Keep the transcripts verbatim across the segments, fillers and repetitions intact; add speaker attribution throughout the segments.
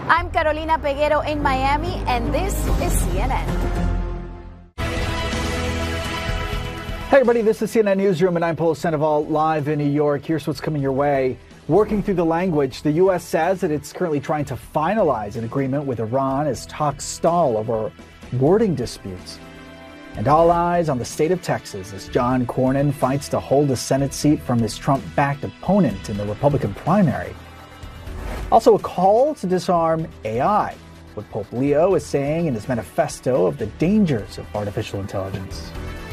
Speaker 1: I'm Carolina Peguero in Miami, and this is C N N.
Speaker 2: Hey everybody, this is C N N Newsroom, and I'm Paulo Sandoval live in New York. Here's what's coming your way. Working through the language, the U S says that it's currently trying to finalize an agreement with Iran as talks stall over wording disputes. And all eyes on the state of Texas as John Cornyn fights to hold a Senate seat from his Trump-backed opponent in the Republican primary. Also, a call to disarm A I, what Pope Leo is saying in his manifesto of the dangers of artificial intelligence.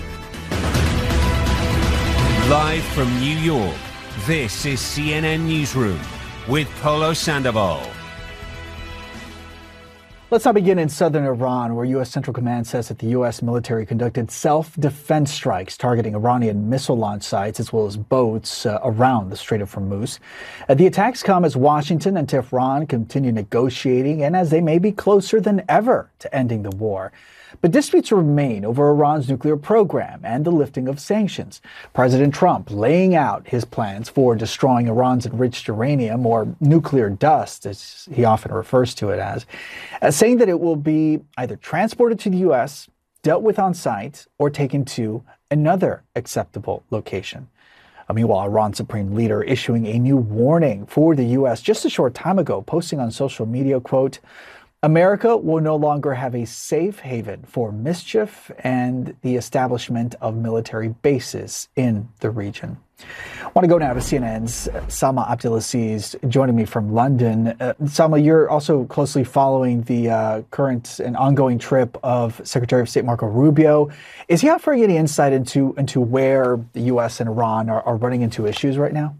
Speaker 3: Live from New York, this is C N N Newsroom with Paulo Sandoval.
Speaker 2: Let's now begin in southern Iran, where U S Central Command says that the U S military conducted self-defense strikes targeting Iranian missile launch sites as well as boats uh, around the Strait of Hormuz. Uh, the attacks come as Washington and Tehran continue negotiating and as they may be closer than ever to ending the war. But disputes remain over Iran's nuclear program and the lifting of sanctions. President Trump laying out his plans for destroying Iran's enriched uranium, or nuclear dust, as he often refers to it as, uh, saying that it will be either transported to the U S, dealt with on site, or taken to another acceptable location. Uh, meanwhile, Iran's supreme leader issuing a new warning for the U S just a short time ago, posting on social media, quote, America will no longer have a safe haven for mischief and the establishment of military bases in the region. I want to go now to C N N's Salma Abdelaziz joining me from London. Uh, Salma, you're also closely following the uh, current and ongoing trip of Secretary of State Marco Rubio. Is he offering any insight into, into where the U S and Iran are, are running into issues right now?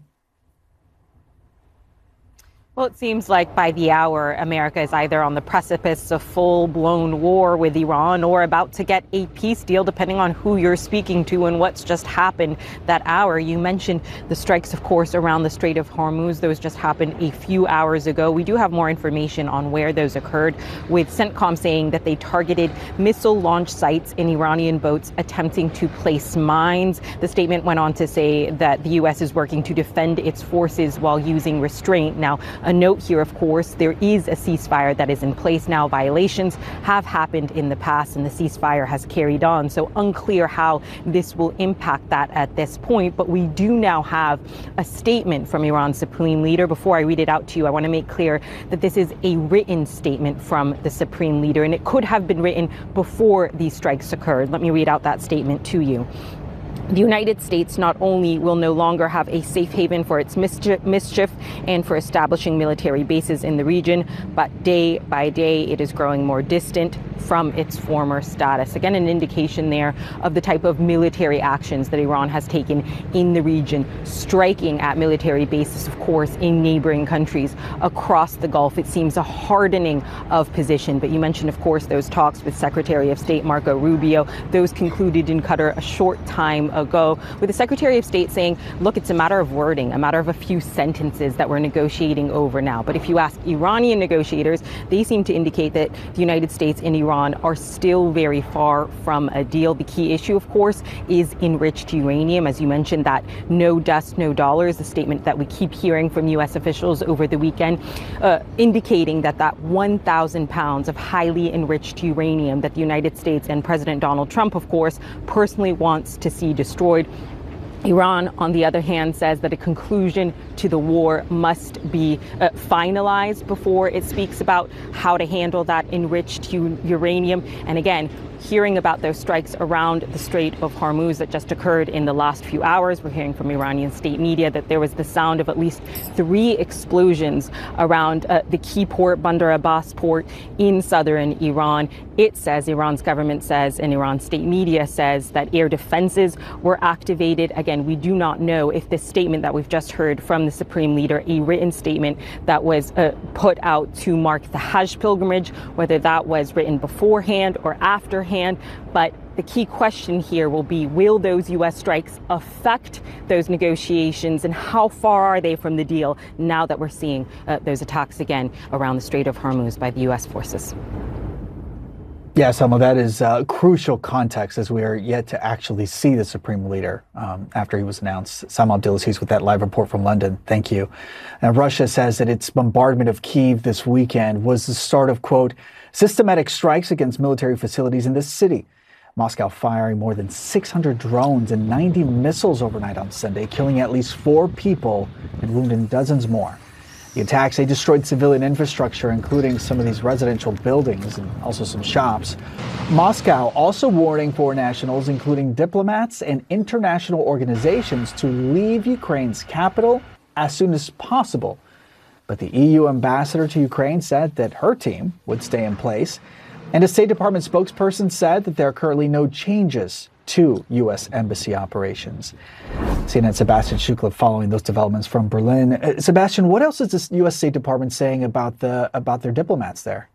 Speaker 4: Well, it seems like by the hour, America is either on the precipice of full-blown war with Iran or about to get a peace deal, depending on who you're speaking to and what's just happened that hour. You mentioned the strikes, of course, around the Strait of Hormuz. Those just happened a few hours ago. We do have more information on where those occurred, with CENTCOM saying that they targeted missile launch sites in Iranian boats attempting to place mines. The statement went on to say that the U S is working to defend its forces while using restraint. Now, a note here, of course, there is a ceasefire that is in place now. Violations have happened in the past and the ceasefire has carried on. So unclear how this will impact that at this point. But we do now have a statement from Iran's supreme leader. Before I read it out to you, I want to make clear that this is a written statement from the supreme leader, and it could have been written before these strikes occurred. Let me read out that statement to you. The United States not only will no longer have a safe haven for its mischief, mischief and for establishing military bases in the region, but day by day it is growing more distant from its former status. Again, an indication there of the type of military actions that Iran has taken in the region, striking at military bases, of course, in neighboring countries across the Gulf. It seems a hardening of position. But you mentioned, of course, those talks with Secretary of State Marco Rubio. Those concluded in Qatar a short time ago, with the Secretary of State saying, look, it's a matter of wording, a matter of a few sentences that we're negotiating over now. But if you ask Iranian negotiators, they seem to indicate that the United States and Iran are still very far from a deal. The key issue, of course, is enriched uranium. As you mentioned, that no dust, no dollars, the statement that we keep hearing from U S officials over the weekend, uh, indicating that that one thousand pounds of highly enriched uranium that the United States and President Donald Trump, of course, personally wants to see destroyed. Iran, on the other hand, says that a conclusion to the war must be uh, finalized before it speaks about how to handle that enriched u- uranium. And again, hearing about those strikes around the Strait of Hormuz that just occurred in the last few hours. We're hearing from Iranian state media that there was the sound of at least three explosions around uh, the key port, Bandar Abbas port in southern Iran. It says, Iran's government says, and Iran's state media says that air defenses were activated. Again, we do not know if this statement that we've just heard from the Supreme Leader, a written statement that was uh, put out to mark the Hajj pilgrimage, whether that was written beforehand or afterhand. But the key question here will be, will those U S strikes affect those negotiations, and how far are they from the deal now that we're seeing uh, those attacks again around the Strait of Hormuz by the U S forces?
Speaker 2: Yeah, Selma, that is uh, crucial context as we are yet to actually see the Supreme Leader um, after he was announced. Selma Abdelaziz with that live report from London. Thank you. And Russia says that its bombardment of Kyiv this weekend was the start of, quote, systematic strikes against military facilities in this city. Moscow firing more than six hundred drones and ninety missiles overnight on Sunday, killing at least four people and wounding dozens more. The attacks, they destroyed civilian infrastructure, including some of these residential buildings and also some shops. Moscow also warning foreign nationals, including diplomats and international organizations, to leave Ukraine's capital as soon as possible. But the E U ambassador to Ukraine said that her team would stay in place. And a State Department spokesperson said that there are currently no changes to U S embassy operations. C N N's Sebastian Shukla following those developments from Berlin. Uh, Sebastian, what else is the U S State Department saying about the about their diplomats there?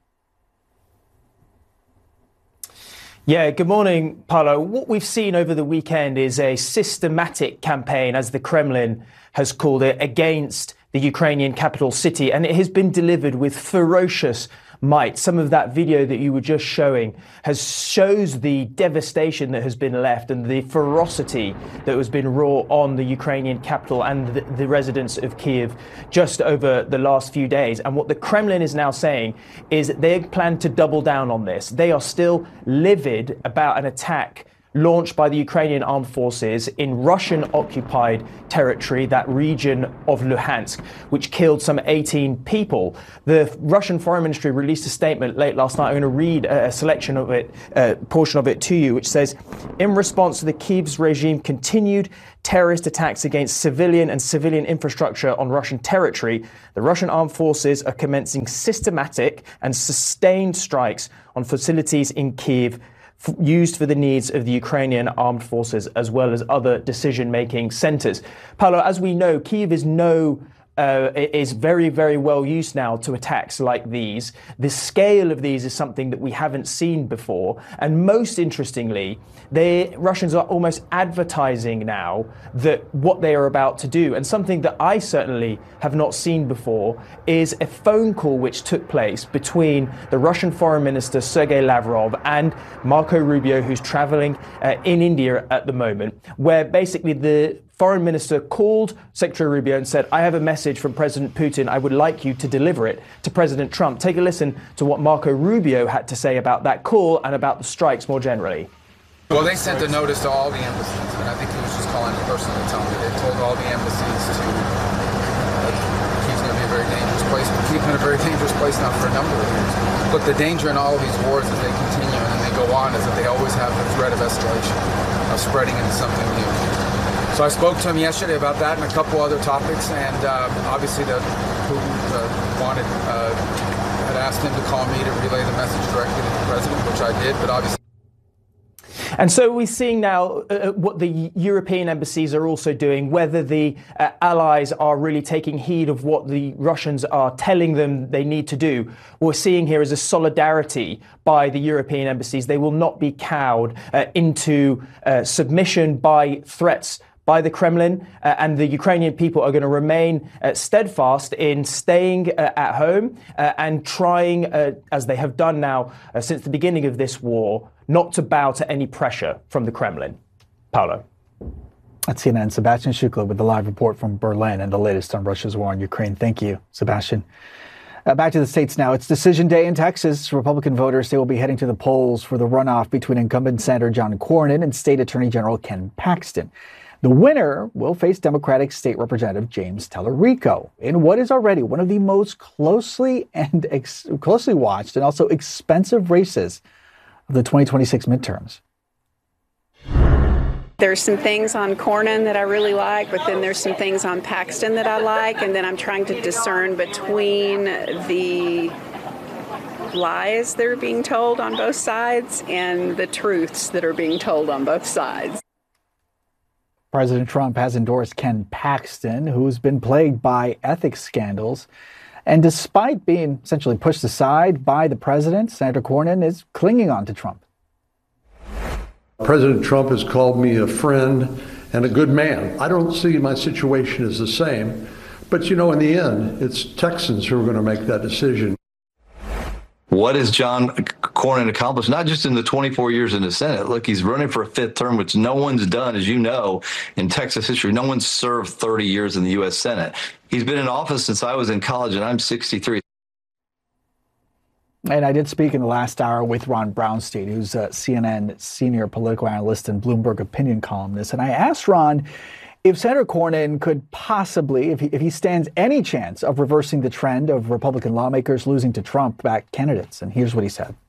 Speaker 5: Yeah, good morning, Paolo. What we've seen over the weekend is a systematic campaign, as the Kremlin has called it, against the Ukrainian capital city, and it has been delivered with ferocious might. Some of that video that you were just showing has shows the devastation that has been left and the ferocity that has been wrought on the Ukrainian capital and the, the residents of Kyiv just over the last few days. And what the Kremlin is now saying is that they plan to double down on this. They are still livid about an attack launched by the Ukrainian armed forces in Russian-occupied territory, that region of Luhansk, which killed some eighteen people. The Russian Foreign Ministry released a statement late last night. I'm going to read a selection of it, a portion of it to you, which says, in response to the Kyiv's regime continued terrorist attacks against civilian and civilian infrastructure on Russian territory, the Russian armed forces are commencing systematic and sustained strikes on facilities in Kyiv used for the needs of the Ukrainian armed forces, as well as other decision-making centers. Paolo, as we know, Kyiv is no Uh, is very, very well used now to attacks like these. The scale of these is something that we haven't seen before. And most interestingly, the Russians are almost advertising now that what they are about to do. And something that I certainly have not seen before is a phone call which took place between the Russian Foreign Minister, Sergei Lavrov, and Marco Rubio, who's traveling uh, in India at the moment, where basically the Foreign Minister called Secretary Rubio and said, I have a message from President Putin. I would like you to deliver it to President Trump. Take a listen to what Marco Rubio had to say about that call and about the strikes more generally.
Speaker 6: Well, they sent a notice to all the embassies, and I think he was just calling to personally tell me. They told all the embassies to, uh, Kyiv's going to be a very dangerous place. But Kyiv's been a very dangerous place now for a number of years. Look, the danger in all of these wars as they continue and they go on is that they always have the threat of escalation, of spreading into something new. So I spoke to him yesterday about that and a couple other topics, and uh, obviously the Putin uh, wanted uh, had asked him to call me to relay the message directly to the president, which I did, but obviously.
Speaker 5: And so we're seeing now uh, what the European embassies are also doing, whether the uh, allies are really taking heed of what the Russians are telling them they need to do. What we're seeing here is a solidarity by the European embassies. They will not be cowed uh, into uh, submission by threats by the Kremlin, uh, and the Ukrainian people are going to remain uh, steadfast in staying uh, at home uh, and trying, uh, as they have done now uh, since the beginning of this war, not to bow to any pressure from the Kremlin. Paolo.
Speaker 2: That's C N N's Sebastian Shukla with the live report from Berlin and the latest on Russia's war on Ukraine. Thank you, Sebastian. Uh, back to the states now. It's decision day in Texas. Republican voters, they will be heading to the polls for the runoff between incumbent Senator John Cornyn and State Attorney General Ken Paxton. The winner will face Democratic State Representative James Tallarico in what is already one of the most closely and ex- closely watched and also expensive races of the twenty twenty-six midterms.
Speaker 7: There's some things on Cornyn that I really like, but then there's some things on Paxton that I like, and then I'm trying to discern between the lies that are being told on both sides and the truths that are being told on both sides.
Speaker 2: President Trump has endorsed Ken Paxton, who's been plagued by ethics scandals. And despite being essentially pushed aside by the president, Senator Cornyn is clinging on to Trump.
Speaker 8: President Trump has called me a friend and a good man. I don't see my situation as the same. But, you know, in the end, it's Texans who are going to make that decision.
Speaker 9: What is John Cornyn accomplished, not just in the twenty-four years in the Senate. Look, he's running for a fifth term, which no one's done, as you know, in Texas history. No one's served thirty years in the U S Senate. He's been in office since I was in college, and I'm sixty-three.
Speaker 2: And I did speak in the last hour with Ron Brownstein, who's a C N N senior political analyst and Bloomberg opinion columnist. And I asked Ron if Senator Cornyn could possibly, if he, if he stands any chance of reversing the trend of Republican lawmakers losing to Trump-backed candidates. And here's what he said.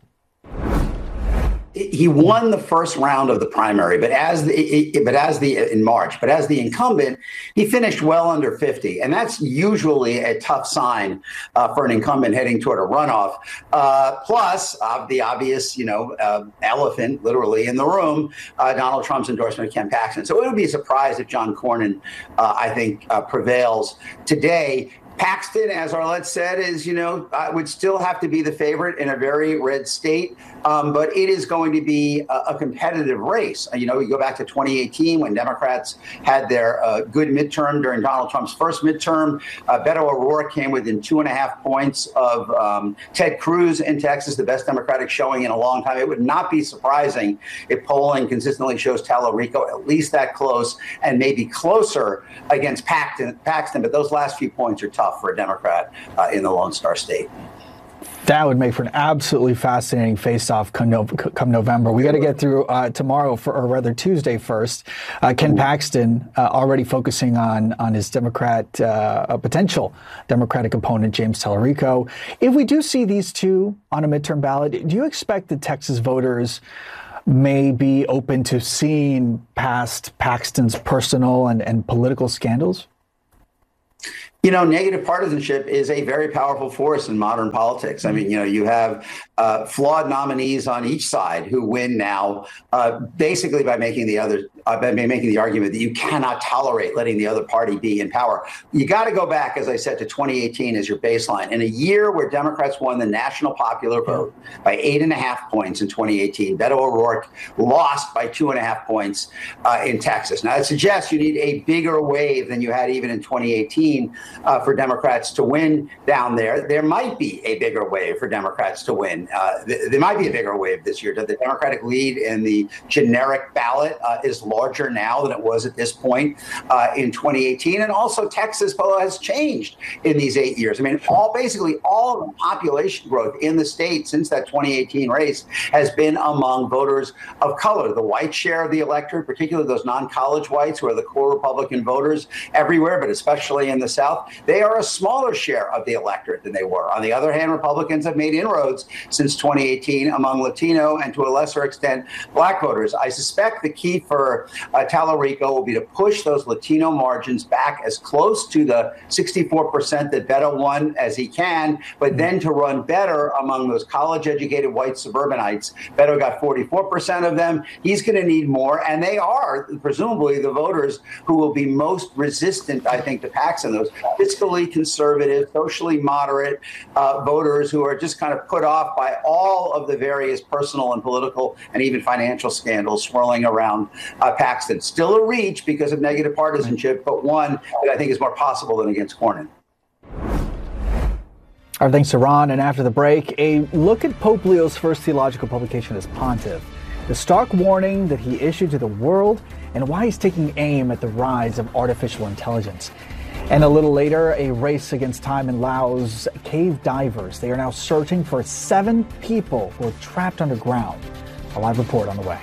Speaker 10: He won the first round of the primary, but as the but as the in March, but as the incumbent, he finished well under fifty, and that's usually a tough sign uh, for an incumbent heading toward a runoff. Uh, plus, uh, the obvious, you know, uh, elephant, literally in the room, uh, Donald Trump's endorsement of Ken Paxton. So it would be a surprise if John Cornyn, uh, I think, uh, prevails today. Paxton, as Arlette said, is, you know, uh, would still have to be the favorite in a very red state. Um, but it is going to be a, a competitive race. You know, you go back to twenty eighteen when Democrats had their uh, good midterm during Donald Trump's first midterm. Uh, Beto O'Rourke came within two and a half points of um, Ted Cruz in Texas, the best Democratic showing in a long time. It would not be surprising if polling consistently shows Tallarico at least that close and maybe closer against Paxton. Paxton. But those last few points are tough for a Democrat uh, in the Lone Star State.
Speaker 2: That would make for an absolutely fascinating face-off come, no, come November. We got to get through uh, tomorrow, for, or rather Tuesday first. Uh, Ken Paxton uh, already focusing on on his Democrat, uh, a potential Democratic opponent, James Tallarico. If we do see these two on a midterm ballot, do you expect that Texas voters may be open to seeing past Paxton's personal and, and political scandals?
Speaker 10: You know, negative partisanship is a very powerful force in modern politics. I mean, you know, you have uh, flawed nominees on each side who win now, uh, basically by making the other, uh, by making the argument that you cannot tolerate letting the other party be in power. You got to go back, as I said, to twenty eighteen as your baseline. In a year where Democrats won the national popular vote by eight and a half points in twenty eighteen, Beto O'Rourke lost by two and a half points uh, in Texas. Now, that suggests you need a bigger wave than you had even in twenty eighteen. Uh, for Democrats to win down there. There might be a bigger wave for Democrats to win. Uh, th- there might be a bigger wave this year. The Democratic lead in the generic ballot uh, is larger now than it was at this point uh, in twenty eighteen. And also Texas has changed in these eight years. I mean, all basically all of the population growth in the state since that twenty eighteen race has been among voters of color. The white share of the electorate, particularly those non-college whites who are the core Republican voters everywhere, but especially in the South, they are a smaller share of the electorate than they were. On the other hand, Republicans have made inroads since twenty eighteen among Latino and to a lesser extent, black voters. I suspect the key for uh, Tallarico will be to push those Latino margins back as close to the sixty-four percent that Beto won as he can, but then to run better among those college-educated white suburbanites. Beto got forty-four percent of them. He's going to need more, and they are presumably the voters who will be most resistant, I think, to Paxton, those fiscally conservative, socially moderate uh, voters who are just kind of put off by all of the various personal and political and even financial scandals swirling around uh, Paxton. Still a reach because of negative partisanship, but one that I think is more possible than against Cornyn.
Speaker 2: Our thanks to Ron. And after the break, a look at Pope Leo's first theological publication as pontiff, the stark warning that he issued to the world, and why he's taking aim at the rise of artificial intelligence. And a little later, a race against time in Laos. Cave divers, they are now searching for seven people who are trapped underground. A live report on the way.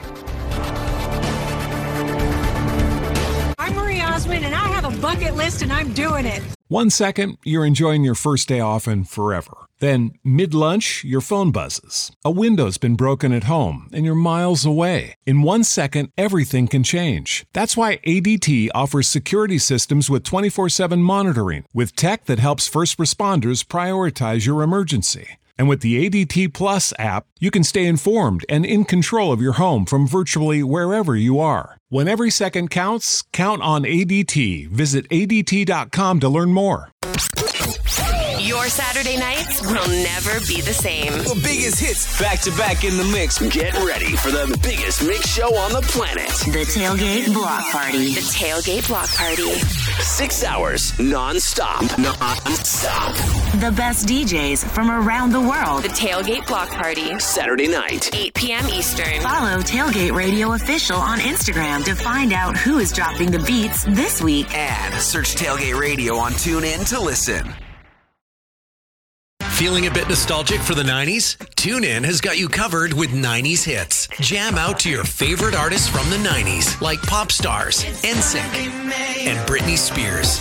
Speaker 11: I'm Marie Osmond, and I have a bucket list, and I'm doing it.
Speaker 12: One second, you're enjoying your first day off and forever. Then, mid-lunch, your phone buzzes. A window's been broken at home, and you're miles away. In one second, everything can change. That's why A D T offers security systems with twenty-four seven monitoring, with tech that helps first responders prioritize your emergency. And with the A D T Plus app, you can stay informed and in control of your home from virtually wherever you are. When every second counts, count on A D T. Visit A D T dot com to learn more.
Speaker 13: Your Saturday nights will never be the same.
Speaker 14: The biggest hits back to back in the mix. Get ready for the biggest mix show on the planet.
Speaker 13: The Tailgate Block Party. The Tailgate Block Party.
Speaker 14: Six hours non-stop. Non-stop.
Speaker 13: The best D Js from around the world. The Tailgate Block Party.
Speaker 14: Saturday night.
Speaker 13: eight p.m. Eastern. Follow Tailgate Radio Official on Instagram to find out who is dropping the beats this week.
Speaker 14: And search Tailgate Radio on TuneIn to listen.
Speaker 15: Feeling a bit nostalgic for the nineties? TuneIn has got you covered with nineties hits. Jam out to your favorite artists from the nineties, like Pop Stars, N Sync, and Britney Spears.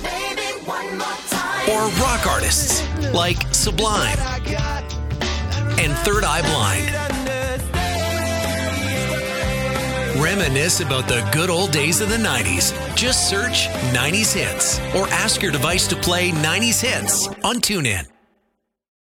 Speaker 15: Or rock artists, like Sublime and Third Eye Blind. Reminisce about the good old days of the nineties. Just search nineties hits or ask your device to play nineties hits on TuneIn.